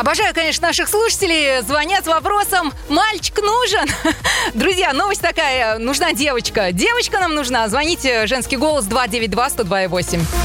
Обожаю, конечно, наших слушателей. Звонят с вопросом: мальчик нужен? Друзья, новость такая. Нужна девочка. Девочка нам нужна. Звоните, женский голос 292-102-8.